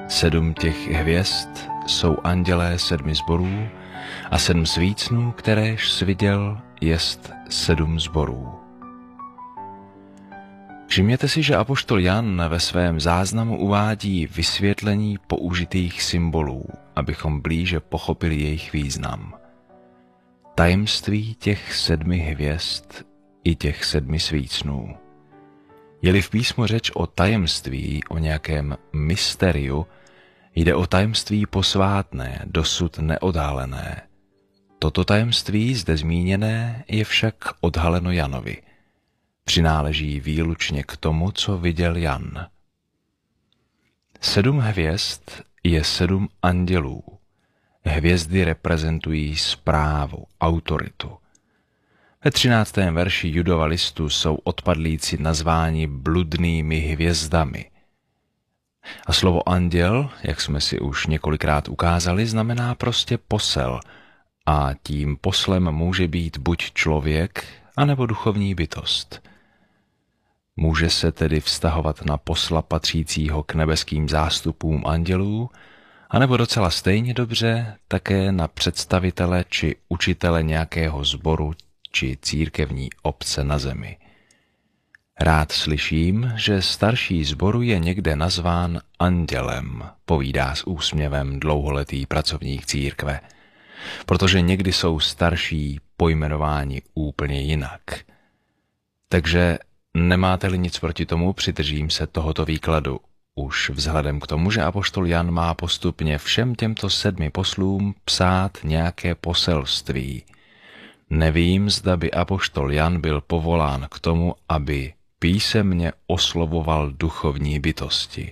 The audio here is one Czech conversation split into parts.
7 těch hvězd jsou andělé 7 sborů a 7 svícnů, kteréž jsi viděl, jest 7 sborů. Všimněte si, že apoštol Jan ve svém záznamu uvádí vysvětlení použitých symbolů, abychom blíže pochopili jejich význam. Tajemství těch 7 hvězd i těch 7 svícnů. Je-li v písmu řeč o tajemství, o nějakém mysteriu, jde o tajemství posvátné, dosud neodhalené. Toto tajemství zde zmíněné je však odhaleno Janovi. Přináleží výlučně k tomu, co viděl Jan. 7 hvězd je 7 andělů. Hvězdy reprezentují správu, autoritu. Ve 13. verši Judova listu jsou odpadlíci nazváni bludnými hvězdami. A slovo anděl, jak jsme si už několikrát ukázali, znamená prostě posel a tím poslem může být buď člověk, anebo duchovní bytost. Může se tedy vztahovat na posla patřícího k nebeským zástupům andělů, anebo docela stejně dobře také na představitele či učitele nějakého sboru či církevní obce na zemi. Rád slyším, že starší sboru je někde nazván andělem, povídá s úsměvem dlouholetý pracovník církve, protože někdy jsou starší pojmenováni úplně jinak. Takže nemáte-li nic proti tomu, přidržím se tohoto výkladu, už vzhledem k tomu, že apoštol Jan má postupně všem těmto 7 poslům psát nějaké poselství. Nevím, zda by apoštol Jan byl povolán k tomu, aby písemně oslovoval duchovní bytosti.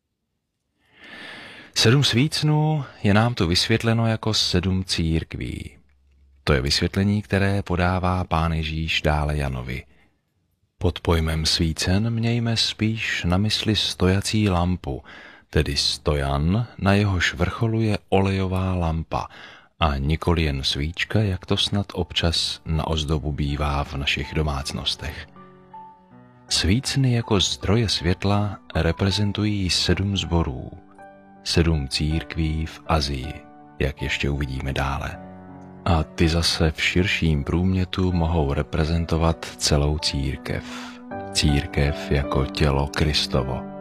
7 svícnů je nám tu vysvětleno jako 7 církví. To je vysvětlení, které podává Pán Ježíš dále Janovi. Pod pojmem svícen mějme spíš na mysli stojací lampu, tedy stojan, na jehož vrcholu je olejová lampa, a nikoli jen svíčka, jak to snad občas na ozdobu bývá v našich domácnostech. Svícny jako zdroje světla reprezentují 7 sborů, 7 církví v Asii, jak ještě uvidíme dále. A ty zase v širším průmětu mohou reprezentovat celou církev. Církev jako tělo Kristovo.